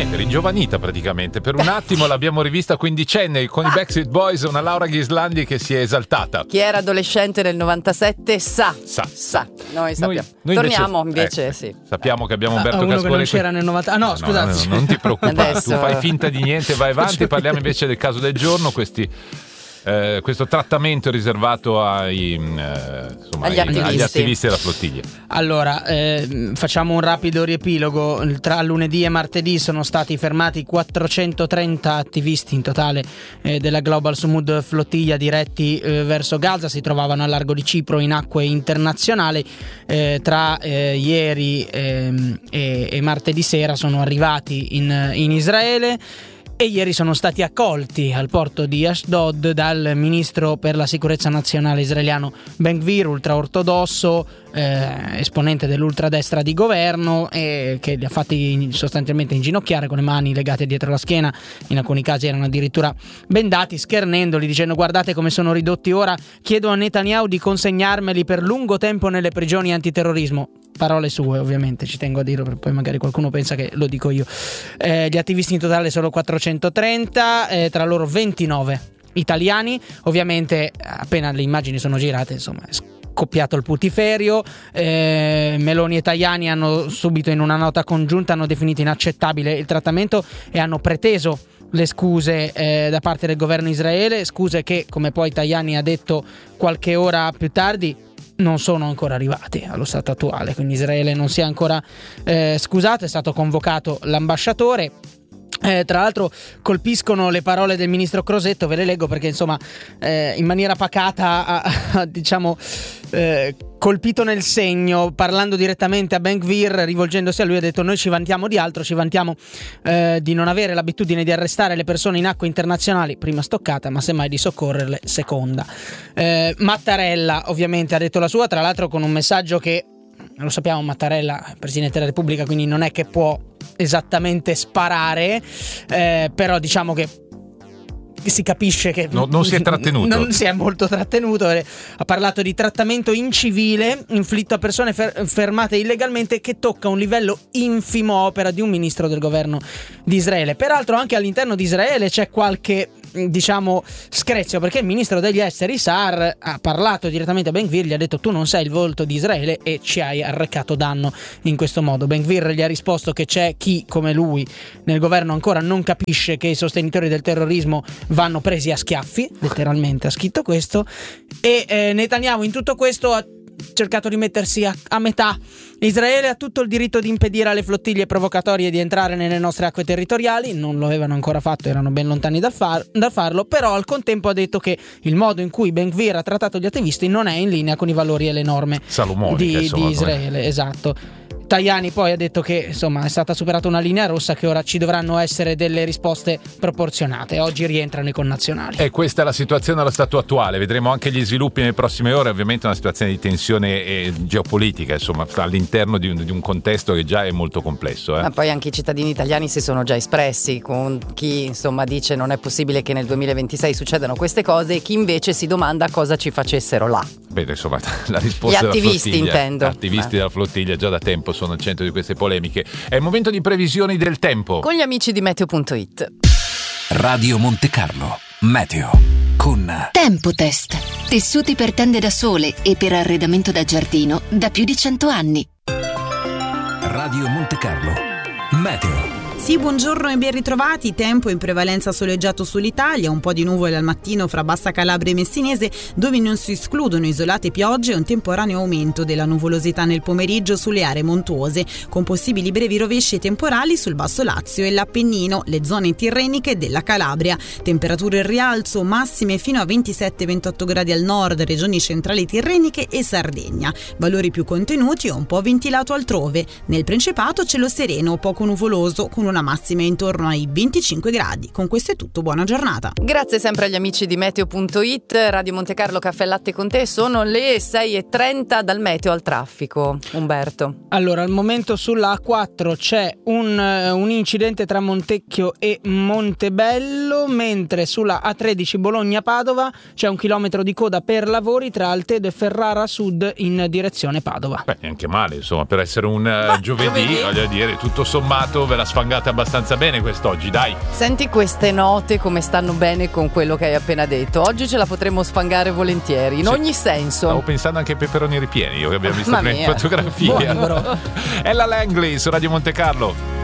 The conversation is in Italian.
ringiovanita praticamente. Per un attimo l'abbiamo rivista quindicenne con i Backstreet Boys, una Laura Ghislandi che si è esaltata. Chi era adolescente nel 97 sa. Noi sappiamo. Noi Torniamo invece sì. Sappiamo che abbiamo Umberto uno Caspore che non c'era nel 90. No, scusate. non ti preoccupare, Adesso... tu fai finta di niente, vai avanti. Parliamo invece del caso del giorno, questo trattamento riservato agli attivisti della flottiglia. Allora, facciamo un rapido riepilogo. Tra lunedì e martedì sono stati fermati 430 attivisti in totale della Global Smooth flottiglia diretti verso Gaza. Si trovavano a largo di Cipro in acque internazionali. Tra ieri e martedì sera sono arrivati in Israele. E ieri sono stati accolti al porto di Ashdod dal ministro per la sicurezza nazionale israeliano Ben Gvir, ultraortodosso, esponente dell'ultradestra di governo, che li ha fatti sostanzialmente inginocchiare con le mani legate dietro la schiena. In alcuni casi erano addirittura bendati, schernendoli, dicendo: guardate come sono ridotti ora, chiedo a Netanyahu di consegnarmeli per lungo tempo nelle prigioni antiterrorismo. Parole sue, ovviamente, ci tengo a dirlo, perché poi magari qualcuno pensa che lo dico io. Gli attivisti in totale sono 430, tra loro 29 italiani. Ovviamente appena le immagini sono girate, insomma, è scoppiato il putiferio. Meloni e Tajani hanno subito, in una nota congiunta, hanno definito inaccettabile il trattamento e hanno preteso le scuse da parte del governo Israele, scuse che, come poi Tajani ha detto qualche ora più tardi, non sono ancora arrivati allo stato attuale. Quindi Israele non si è ancora scusato. È stato convocato l'ambasciatore. Tra l'altro colpiscono le parole del ministro Crosetto, ve le leggo perché insomma in maniera pacata ha diciamo colpito nel segno, parlando direttamente a Ben Gvir, rivolgendosi a lui, ha detto: noi ci vantiamo di altro, ci vantiamo di non avere l'abitudine di arrestare le persone in acque internazionali, prima stoccata, ma semmai di soccorrerle, seconda. Mattarella ovviamente ha detto la sua, tra l'altro con un messaggio che, lo sappiamo, Mattarella è Presidente della Repubblica, quindi non è che può esattamente sparare, però diciamo che si capisce che non si è trattenuto. Non si è molto trattenuto. Ha parlato di trattamento incivile inflitto a persone fermate illegalmente, che tocca un livello infimo a opera di un ministro del governo di Israele. Peraltro anche all'interno di Israele c'è qualche, diciamo, screzio, perché il ministro degli esteri Saar ha parlato direttamente a Ben Gvir, gli ha detto: tu non sei il volto di Israele e ci hai arrecato danno in questo modo. Ben Gvir gli ha risposto che c'è chi, come lui, nel governo ancora non capisce che i sostenitori del terrorismo vanno presi a schiaffi, letteralmente ha scritto questo. E Netanyahu in tutto questo ha cercato di mettersi a metà. Israele ha tutto il diritto di impedire alle flottiglie provocatorie di entrare nelle nostre acque territoriali, non lo avevano ancora fatto, erano ben lontani dal farlo, però al contempo ha detto che il modo in cui Ben Gvir ha trattato gli attivisti non è in linea con i valori e le norme di Israele. Esatto. Tajani poi ha detto che insomma è stata superata una linea rossa, che ora ci dovranno essere delle risposte proporzionate. Oggi rientrano i connazionali. E questa è la situazione allo stato attuale. Vedremo anche gli sviluppi nelle prossime ore. Ovviamente una situazione di tensione geopolitica, insomma, all'interno di un contesto che già è molto complesso. Ma poi anche i cittadini italiani si sono già espressi, con chi insomma dice non è possibile che nel 2026 succedano queste cose, e chi invece si domanda cosa ci facessero là. Bene, insomma, la risposta gli attivisti, della flottiglia, intendo. Gli attivisti della flottiglia già da tempo sono al centro di queste polemiche. È il momento di previsioni del tempo con gli amici di Meteo.it. Radio Monte Carlo Meteo con Tempotest, tessuti per tende da sole e per arredamento da giardino da più di 100 anni. Radio Monte Carlo Meteo. Sì, buongiorno e ben ritrovati. Tempo in prevalenza soleggiato sull'Italia, un po' di nuvole al mattino fra Bassa Calabria e Messinese, dove non si escludono isolate piogge e un temporaneo aumento della nuvolosità nel pomeriggio sulle aree montuose, con possibili brevi rovesci e temporali sul Basso Lazio e l'Appennino, le zone tirreniche della Calabria. Temperature in rialzo, massime fino a 27-28 gradi al nord, regioni centrali tirreniche e Sardegna. Valori più contenuti o un po' ventilato altrove. Nel Principato cielo sereno, poco nuvoloso, con una massima intorno ai 25 gradi. Con questo è tutto, buona giornata. Grazie sempre agli amici di Meteo.it. Radio Monte Carlo, caffè e latte con te. Sono le 6:30 dal meteo al traffico. Umberto. Allora, al momento sulla A4 c'è un incidente tra Montecchio e Montebello, mentre sulla A13 Bologna-Padova c'è 1 chilometro di coda per lavori tra Altedo e Ferrara Sud in direzione Padova. Beh, neanche male, insomma, per essere un giovedì, voglio dire, tutto sommato ve la sfangate andate abbastanza bene quest'oggi, dai. Senti queste note come stanno bene con quello che hai appena detto. Oggi ce la potremmo sfangare volentieri, in ogni senso. Stavo pensando anche ai peperoni ripieni, io che abbiamo visto prima in fotografia. Buoni, però. Ella Langley su Radio Monte Carlo.